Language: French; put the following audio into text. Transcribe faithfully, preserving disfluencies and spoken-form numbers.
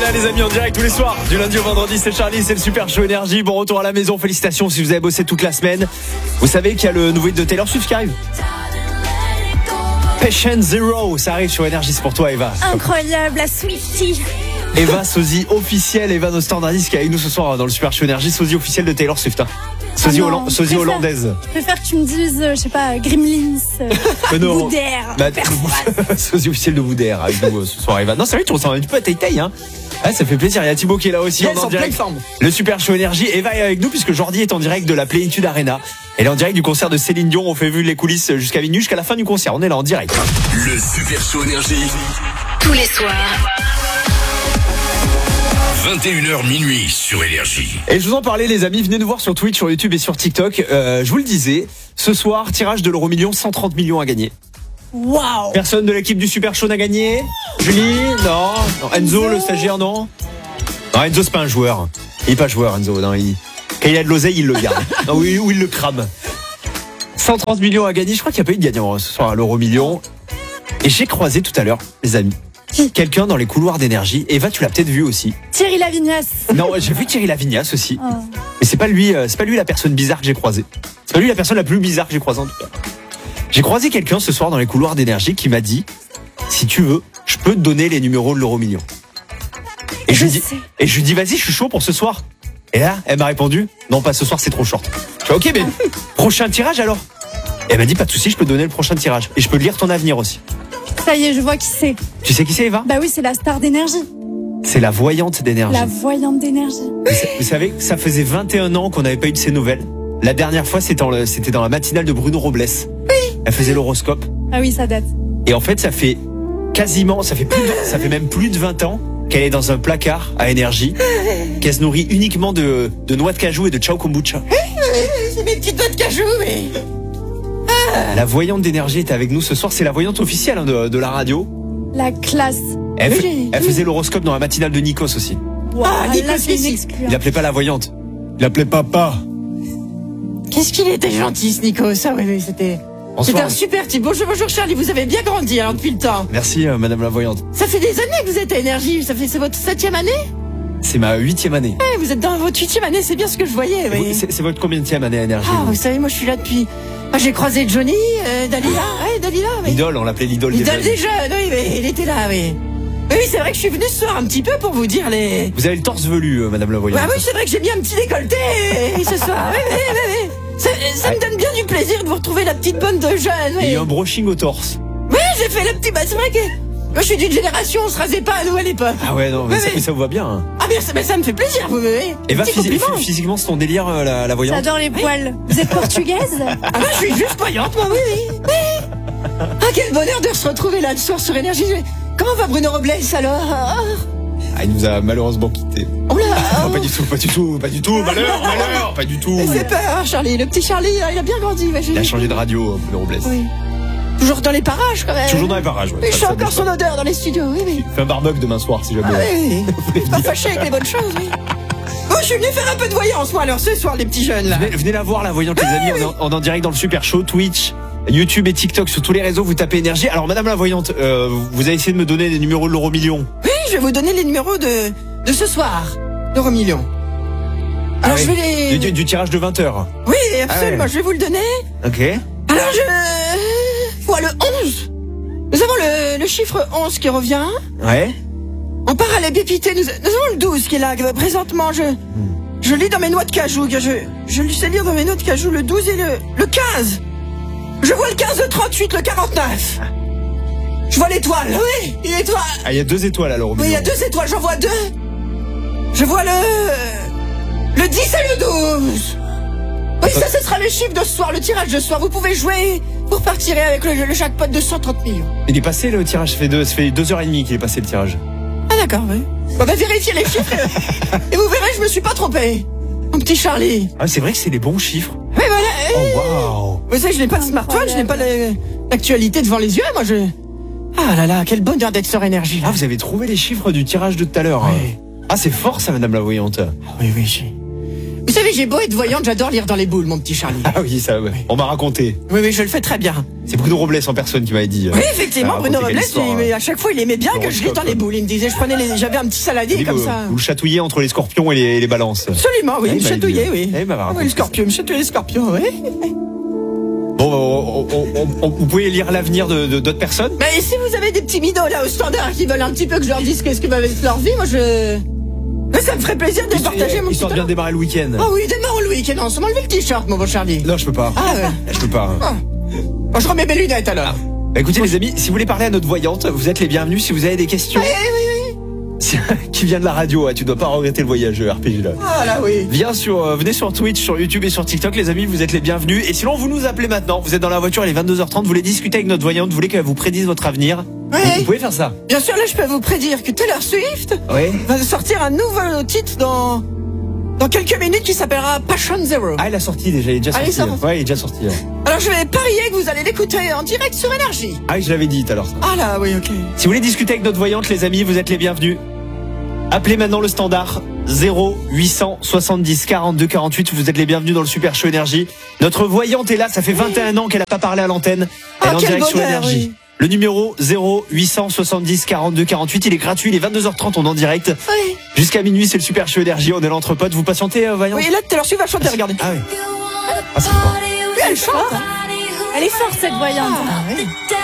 là les amis en direct tous les soirs du lundi au vendredi, c'est Charlie, c'est le Super Show Énergie. Bon retour à la maison, félicitations si vous avez bossé toute la semaine. Vous savez qu'il y a le nouveau hit de Taylor Swift qui arrive. Patient Zero, ça arrive sur Énergie, c'est pour toi Eva. Incroyable, la Swiftie. Eva, sosie officielle, Eva nos standardistes qui est avec nous ce soir dans le Super Show Énergie, sosie officielle de Taylor Swift. Hein. Sosie, oh Holland, sosie hollandaise. Je préfère que tu me dises, euh, je sais pas, Gremlins, euh, Boudère. Bah, sosie officielle de Boudère avec nous euh, ce soir Eva. Non c'est vrai, tu ressembles un petit peu à Tay Tay hein. Ouais, ça fait plaisir, il y a Thibaut qui est là aussi. Yes, en en direct. pleine forme. Le Super Show Énergie, Eva est avec nous puisque Jordi est en direct de la Plénitude Arena. Elle est en direct du concert de Céline Dion, on fait vu les coulisses jusqu'à minuit, jusqu'à la fin du concert, on est là en direct. Le Super Show Énergie. Tous les soirs. vingt et une heures minuit sur Énergie. Et je vous en parlais les amis, venez nous voir sur Twitch, sur YouTube et sur TikTok. Euh, je vous le disais, ce soir, tirage de l'euro million, cent trente millions à gagner. Waouh. Personne de l'équipe du Super Show n'a gagné. Julie, non. non. Enzo, Enzo, le stagiaire, non. Non, Enzo, c'est pas un joueur. Il est pas joueur, Enzo. Non, il... Quand il a de l'oseille, il le garde. Non, ou, il, ou il le crame. cent trente millions à gagner. Je crois qu'il n'y a pas eu de gagnant ce soir à l'euro million. Et j'ai croisé tout à l'heure, les amis, quelqu'un dans les couloirs d'Énergie. Eva, tu l'as peut-être vu aussi. Thierry Lavignas. Non, j'ai vu Thierry Lavignas aussi. Oh. Mais c'est pas lui, euh, c'est pas lui la personne bizarre que j'ai croisée. C'est pas lui la personne la plus bizarre que j'ai croisée en tout cas. J'ai croisé quelqu'un ce soir dans les couloirs d'Énergie qui m'a dit, si tu veux, je peux te donner les numéros de l'euro million. Et je, je lui dis, sais. et je lui dis, vas-y, je suis chaud pour ce soir. Et là, elle m'a répondu, non, pas ce soir, c'est trop short. Je fais, ok, mais prochain tirage alors. Et elle m'a dit, pas de souci, je peux te donner le prochain tirage. Et je peux lire ton avenir aussi. Ça y est, je vois qui c'est. Tu sais qui c'est, Eva? Bah oui, c'est la star d'Énergie. C'est la voyante d'Énergie. La voyante d'Énergie. Vous, vous savez, ça faisait vingt et un ans qu'on n'avait pas eu de ses nouvelles. La dernière fois, c'était dans, le, c'était dans la matinale de Bruno Robles. Oui. Elle faisait l'horoscope. Ah oui, ça date. Et en fait, ça fait quasiment, ça fait plus de, ça fait même plus de vingt ans qu'elle est dans un placard à Énergie, qu'elle se nourrit uniquement de, de noix de cajou et de ciao kombucha. C'est mes petites noix de cajou, mais... La voyante d'Énergie est avec nous ce soir. C'est la voyante officielle hein, de, de la radio. La classe. Elle, Oui, fait- j'ai- elle faisait l'horoscope dans la matinale de Nikos aussi. Wow, Ah, Nikos là, c'est une ici. exclue. Il l'appelait pas la voyante. Il l'appelait papa. Qu'est-ce qu'il était gentil, ce Nico. Ça, oui, oui, c'était... C'était Bonsoir. un super type. Bonjour, bonjour Charlie, vous avez bien grandi hein, depuis le temps. Merci euh, madame la voyante. Ça fait des années que vous êtes à Énergie. Ça fait, c'est votre septième année? C'est ma huitième année. Ouais, vous êtes dans votre huitième année, c'est bien ce que je voyais. Et vous, Oui. C'est, c'est votre combienième année à Énergie? Ah, vous vous savez, moi je suis là depuis... Ah, j'ai croisé Johnny, euh, Dalila, ouais, Dalila, oui. L'idole, on l'appelait l'idole des L'idole jeunes. des jeunes, oui, mais il était là, oui. Oui, oui, c'est vrai que je suis venu ce soir un petit peu pour vous dire les... Vous avez le torse velu, euh, madame la voyante. Bah oui, c'est vrai que j'ai mis un petit décolleté ce soir, oui, oui, oui, oui. Ça, ça me donne bien du plaisir de vous retrouver la petite bonne de jeunes, Et oui. un brushing au torse. Oui, j'ai fait le petit... Bah, c'est vrai que... Moi, je suis d'une génération, on se rasait pas à nous à l'époque. Ah ouais, non, mais, Oui, ça, oui. mais ça vous va bien. Hein. Ah, bien, ça, bah, ça me fait plaisir, vous voyez. Et va Petit physi- compliment. physiquement, c'est ton délire, euh, la, la voyante. J'adore les poils. Vous êtes portugaise? Ah, bah, je suis juste voyante, moi, oui, oui. oui. Ah, quel bonheur de se retrouver là, le soir sur Énergie. Comment va Bruno Robles, alors? Ah, il nous a malheureusement quittés. Oh là, Non, pas du tout, pas du tout, pas du tout. Malheur, malheur, pas du tout. c'est peur, Charlie. Le petit Charlie, il a bien grandi. Ouais, j'ai- Il a changé de radio, le Robles. Oui. Toujours dans les parages, quand même. Toujours dans les parages, ouais. Oui, je Ça, sens ça encore bouge son pas. odeur dans les studios, oui, oui. Fais un barbecue demain soir, si jamais. Ah, oui, oui. Pas fâché avec les bonnes choses, oui. Oh, je suis venu faire un peu de voyance, moi, alors, ce soir, les petits jeunes, là. Venez, venez la voir, la voyante, les amis. On est en- on est en direct dans le Super Show, Twitch, YouTube et TikTok, sur tous les réseaux. Vous tapez Énergie. Alors, madame la voyante, euh, vous avez essayé de me donner les numéros de l'euro million. Oui, je vais vous donner les numéros de, de ce soir, d'Euro Million. Alors, Ah je oui. vais les... Du, du tirage de vingt heures. Oui, absolument, Ah ouais. je vais vous le donner. Ok. Alors, je... Voilà, le onze. Nous avons le, le chiffre onze qui revient. Ouais. En parallèle pépité, nous, nous avons le douze qui est là. que Présentement, je, je lis dans mes noix de cajou. que Je, je sais lire dans mes noix de cajou le douze et le, le quinze. Je vois le quinze, le trente-huit, le quarante-neuf. Je vois l'étoile, oui, une étoile. Ah, il y a deux étoiles à l'euro Oui, il y million. a deux étoiles, j'en vois deux. Je vois le... Le dix et le douze. Oui, ça, ce sera le chiffre de ce soir, le tirage de ce soir. Vous pouvez jouer pour partir avec le, le jackpot de cent trente millions. Il est passé le tirage, ça fait deux, ça fait deux heures et demie qu'il est passé le tirage. Ah d'accord, oui. Bon, bah vérifiez les chiffres et, et vous verrez, je me suis pas trompé. Mon petit Charlie. Ah, c'est vrai que c'est les bons chiffres. Oui, voilà. Oh, waouh. Vous savez, je n'ai pas de smartphone, je n'ai pas le- l'actualité devant les yeux, moi je... Ah là là, quel bonheur d'être sur Énergie. Ah, vous avez trouvé les chiffres du tirage de tout à l'heure. Oui. Ah, c'est fort ça, madame la voyante. Oui, oui, j'ai... Vous savez, j'ai beau être voyante, j'adore lire dans les boules, mon petit Charlie. Ah oui, ça, ouais. On m'a raconté. Oui, oui, je le fais très bien. C'est Bruno Robles en personne qui m'avait dit. Oui, effectivement, Ah, Bruno racontez Robles, quelle histoire, il- mais à chaque fois, il aimait bien que je lis l'horoscope. dans les boules. Il me disait, je prenais les, j'avais un petit saladier Il comme vous, ça. vous le chatouillez entre les scorpions et les, et les balances. Absolument, oui, Eh, il me bah, chatouillait, il- oui. eh, il m'avait Ah raconté oui, le scorpion, il me chatouillait le scorpion, oui. Bon, on- on- on- on- vous pouvez lire l'avenir de de- d'autres personnes. Mais si vous avez des petits midos là au standard qui veulent un petit peu que je leur dise qu'est-ce que va être leur vie, moi je. Mais ça me ferait plaisir de les partager, mon petit Histoire de bien talent. démarrer le week-end. Oh oui, démarre le week-end, on se m'enlever le t-shirt, mon beau Charlie. Non, je peux pas. Ah ouais. Je peux pas. Ah. Bon, je remets mes lunettes alors. Bah, écoutez les amis, si vous voulez parler à notre voyante, vous êtes les bienvenus. Si vous avez des questions, Oui, oui, oui. si- qui vient de la radio, hein, tu dois pas regretter le voyage R P G là. Ah là oui. Viens sur, euh, venez sur Twitch, sur YouTube et sur TikTok, les amis, vous êtes les bienvenus. Et sinon, vous nous appelez maintenant. Vous êtes dans la voiture, il est vingt-deux heures trente, vous voulez discuter avec notre voyante, vous voulez qu'elle vous prédise votre avenir. Oui. Vous, vous pouvez faire ça. Bien sûr, là je peux vous prédire que Taylor Swift Oui. va sortir un nouveau titre dans dans quelques minutes qui s'appellera Passion Zero. Ah, il a sorti déjà, il est déjà Ah, il est sorti. sorti. Ouais, il est déjà sorti. ouais. Alors je vais parier que vous allez l'écouter en direct sur Énergie. Ah, oui, je l'avais dit tout à l'heure ça. Ah là oui, ok. Si vous voulez discuter avec notre voyante, les amis, vous êtes les bienvenus. Appelez maintenant le standard zéro huit cent soixante-dix quarante-deux quarante-huit. Vous êtes les bienvenus dans le Super Show Énergie. Notre voyante est là, ça fait vingt et un ans qu'elle n'a pas parlé à l'antenne. Elle Ah, est en quel direct sur bonheur, Énergie. oui. Le numéro zéro huit cent soixante-dix quarante-deux quarante-huit, il est gratuit, il est vingt-deux heures trente, on est en direct. Oui. Jusqu'à minuit, c'est le Super Show Énergie, on est l'entrepote. Vous patientez, euh, voyante? Oui, là Taylor Swift va chanter, regardez. Ah oui. Ah, c'est fort. Oui, elle chante. Elle est forte, cette voyante. Ah, oui.